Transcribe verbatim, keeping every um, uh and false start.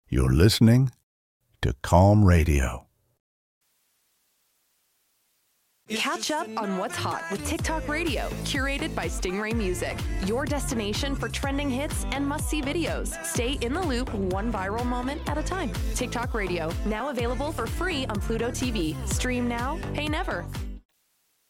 You're listening to Calm Radio. Catch up on what's hot with TikTok Radio, curated by Stingray Music. Your destination for trending hits and must-see videos. Stay in the loop, one viral moment at a time. TikTok Radio, now available for free on Pluto T V. Stream now, pay never.